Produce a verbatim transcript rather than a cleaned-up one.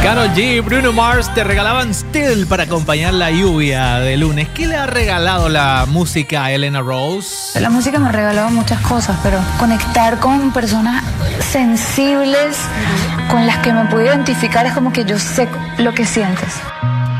Karol G, Bruno Mars te regalaban Still para acompañar la lluvia de lunes. ¿Qué le ha regalado la música a Elena Rose? La música me ha regalado muchas cosas, pero conectar con personas sensibles con las que me puedo identificar es como que yo sé lo que sientes.